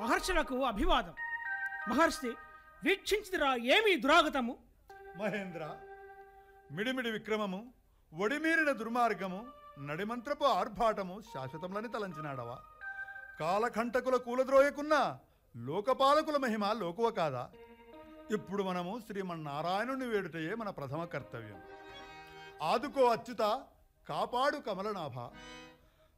మహర్షులకు అభివాదం. మహర్షి వీక్షించిదిరా ఏమి దురాగతము? మహేంద్ర, మిడిమిడి విక్రమము, ఒడిమీరిన దుర్మార్గము, నడిమంత్రపు ఆర్భాటము శాశ్వతములని తలంచినాడవా? కాలకంటకుల కూలద్రోయకున్న లోకపాలకుల మహిమ లోకువ కాదా? ఇప్పుడు మనము శ్రీమన్నారాయణుని వేడుటయే మన ప్రథమ కర్తవ్యం. ఆదుకో అచ్యుత, కాపాడు కమలనాభ.